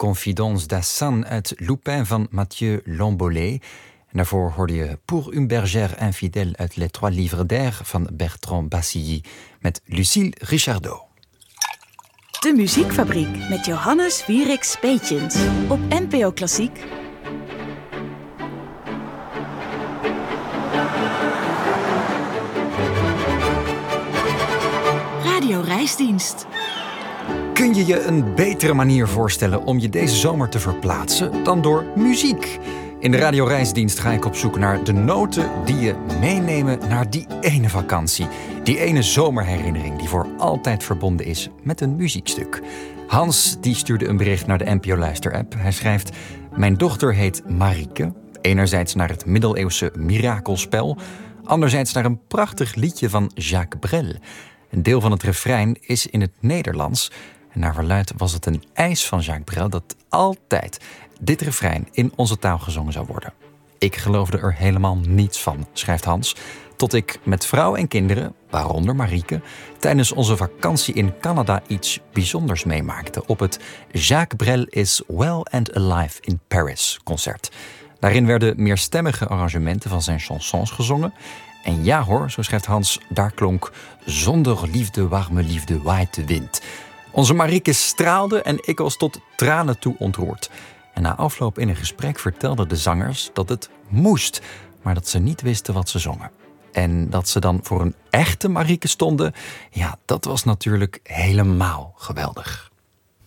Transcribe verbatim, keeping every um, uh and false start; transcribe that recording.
Confidence d'Assan uit Lupin van Mathieu Lambollé. En daarvoor hoorde je Pour une bergère infidèle uit Les Trois Livres d'Air van Bertrand Bassilly met Lucille Richardot. De Muziekfabriek met Johannes Wieriks Peetjens op N P O Klassiek. Radio Reisdienst. Kun je je een betere manier voorstellen om je deze zomer te verplaatsen dan door muziek? In de Radio Reisdienst ga ik op zoek naar de noten die je meenemen naar die ene vakantie. Die ene zomerherinnering die voor altijd verbonden is met een muziekstuk. Hans die stuurde een bericht naar de N P O Luister-app. Hij schrijft: mijn dochter heet Marieke. Enerzijds naar het middeleeuwse mirakelspel. Anderzijds naar een prachtig liedje van Jacques Brel. Een deel van het refrein is in het Nederlands. En naar verluidt was het een eis van Jacques Brel dat altijd dit refrein in onze taal gezongen zou worden. Ik geloofde er helemaal niets van, schrijft Hans, tot ik met vrouw en kinderen, waaronder Marieke, tijdens onze vakantie in Canada iets bijzonders meemaakte op het Jacques Brel is Well and Alive in Paris concert. Daarin werden meerstemmige arrangementen van zijn chansons gezongen. En ja hoor, zo schrijft Hans, daar klonk zonder liefde, warme liefde, waait de wind. Onze Marieke straalde en ik was tot tranen toe ontroerd. En na afloop in een gesprek vertelden de zangers dat het moest, maar dat ze niet wisten wat ze zongen. En dat ze dan voor een echte Marieke stonden, ja, dat was natuurlijk helemaal geweldig.